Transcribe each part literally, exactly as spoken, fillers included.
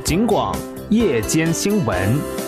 警广夜间新闻。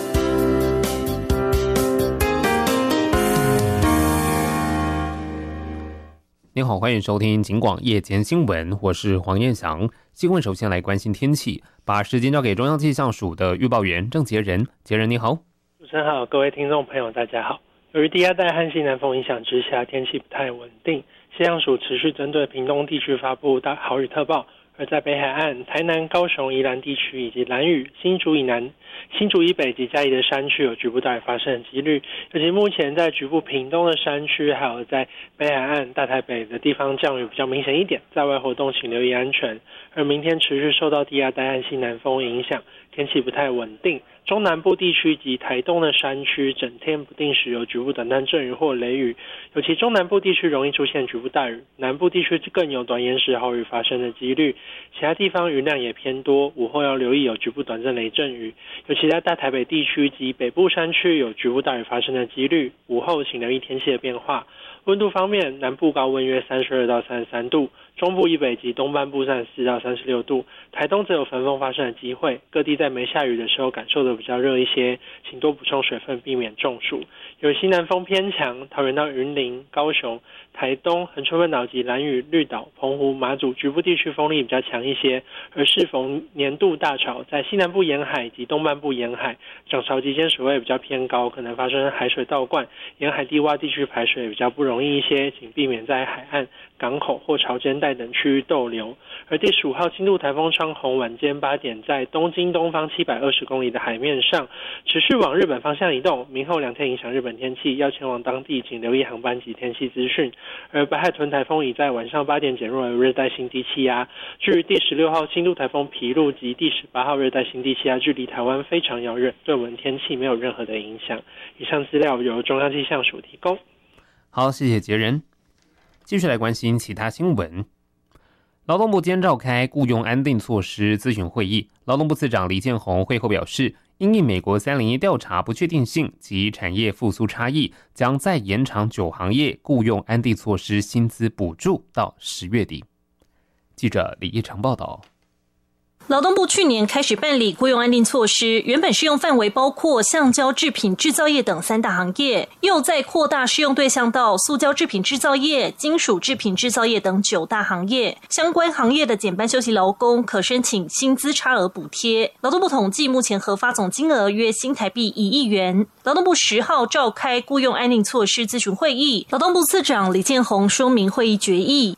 您好，欢迎收听警广夜间新闻，我是黄彦翔。新闻首先来关心天气，把时间交给中央气象署的预报员郑杰仁。杰仁你好。 主持人好，各位听众朋友大家好。由于低压带和西南风影响之下，天气不太稳定，气象署持续针对屏东地区发布大豪雨特报。而在北海岸、台南、高雄、宜兰地区以及兰屿、新竹以南、新竹以北及嘉义的山区有局部大雨发生的几率，尤其目前在局部屏东的山区，还有在北海岸、大台北的地方降雨比较明显一点，在外活动请留意安全。而明天持续受到低压带和西南风影响，天气不太稳定。中南部地区及台东的山区整天不定时有局部短暂阵雨或雷雨，尤其中南部地区容易出现局部大雨，南部地区更有短延时豪雨发生的几率。其他地方云量也偏多，午后要留意有局部短暂雷阵雨，尤其在大台北地区及北部山区有局部大雨发生的几率，午后请留意天气的变化。温度方面，南部高温约三十二到三十三度，中部以北及东半部三十四到三十六度，台东则有焚风发生的机会，各地在没下雨的时候感受的比较热一些，请多补充水分，避免中暑。有西南风偏强，桃园到云林、高雄、台东、恒春半岛及兰屿、绿岛、澎湖、马祖局部地区风力比较强一些，而适逢年度大潮，在西南部沿海及东半部沿海涨潮期间水位比较偏高，可能发生海水倒灌，沿海低洼地区排水比较不容易一些，请避免在海岸、港口或潮间带等区域逗留。而第十五号轻度台风昌宏晚间八点在东经东方七百二十公里的海面上持续往日本方向移动，明后两天影响日本天气，要前往当地请留意航班及天气资讯。而北海豚台风已在晚上八点减弱为热带性低气压，至于第十六号轻度台风皮路及第十八号热带性低气压距离台湾非常遥远，对我们天气没有任何的影响。以上资料由中央气象署提供。 好，谢谢杰仁。继续来关心其他新闻。劳动部今天召开雇用安定措施咨询会议，劳动部次长李建宏会后表示，因应美国三零一调查不确定性及产业复苏差异，将再延长九行业雇用安定措施薪资补助到十月底。记者李一成报道。 劳动部去年开始办理雇用安定措施，原本适用范围包括橡胶制品制造业等三大行业，又再扩大适用对象到塑胶制品制造业、金属制品制造业等九大行业。相关行业的减班休息劳工可申请薪资差额补贴。劳动部统计，目前核发总金额约新台币一亿元。劳动部十号召开雇用安定措施咨询会议，劳动部次长李建宏说明会议决议，